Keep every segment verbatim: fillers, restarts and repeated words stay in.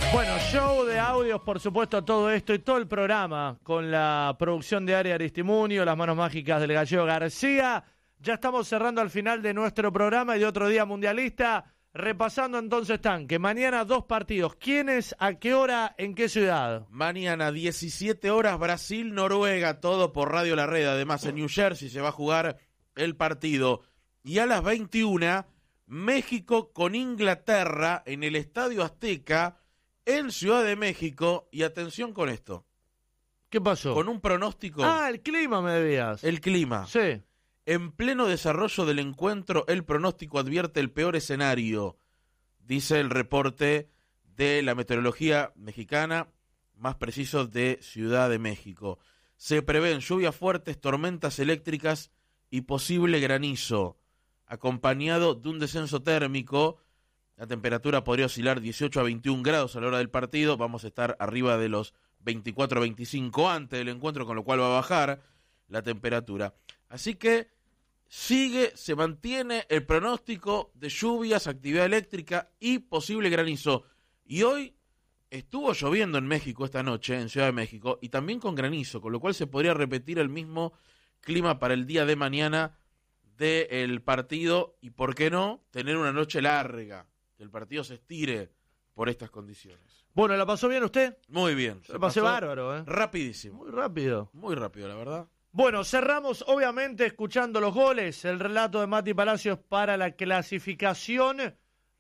Bueno, show de audios, por supuesto, todo esto y todo el programa con la producción de Ari Aristimuño, las manos mágicas del Gallego García. Ya estamos cerrando al final de nuestro programa y de otro día mundialista. Repasando entonces, Tanque, mañana dos partidos. ¿Quiénes, a qué hora, en qué ciudad? Mañana diecisiete horas, Brasil-Noruega, todo por Radio La Red. Además, en New Jersey se va a jugar el partido. Y a las veintiuna, México con Inglaterra en el Estadio Azteca, en Ciudad de México. Y atención con esto. ¿Qué pasó? Con un pronóstico. Ah, el clima me debías. El clima. Sí. En pleno desarrollo del encuentro, el pronóstico advierte el peor escenario, dice el reporte de la meteorología mexicana, más preciso de Ciudad de México. Se prevén lluvias fuertes, tormentas eléctricas y posible granizo, acompañado de un descenso térmico. La temperatura podría oscilar dieciocho a veintiún grados a la hora del partido. Vamos a estar arriba de los veinticuatro a veinticinco antes del encuentro, con lo cual va a bajar la temperatura. Así que sigue, se mantiene el pronóstico de lluvias, actividad eléctrica y posible granizo. Y hoy estuvo lloviendo en México esta noche, en Ciudad de México, y también con granizo, con lo cual se podría repetir el mismo clima para el día de mañana del partido. Y por qué no, tener una noche larga, que el partido se estire por estas condiciones. Bueno, ¿la pasó bien usted? Muy bien. Se pasé bárbaro, ¿eh? Rapidísimo. Muy rápido. Muy rápido, la verdad. Bueno, cerramos obviamente escuchando los goles, el relato de Mati Palacios para la clasificación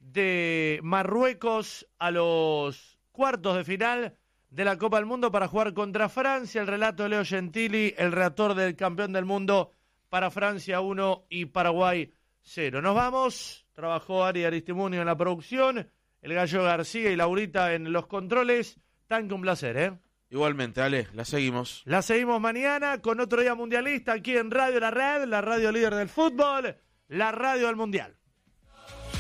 de Marruecos a los cuartos de final de la Copa del Mundo para jugar contra Francia, el relato de Leo Gentili, el relator del campeón del mundo para Francia uno y Paraguay cero. Nos vamos, trabajó Ari Aristimuño en la producción, el Gallo García y Laurita en los controles. Tanque, un placer, ¿eh? Igualmente, Ale, la seguimos. La seguimos mañana con otro día mundialista aquí en Radio La Red, la radio líder del fútbol, la radio del mundial.